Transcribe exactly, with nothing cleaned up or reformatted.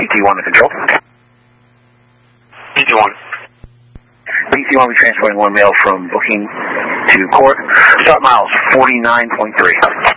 T one to control. B T one. B T one, we're transporting one mail from booking to court. Start miles forty-nine point three.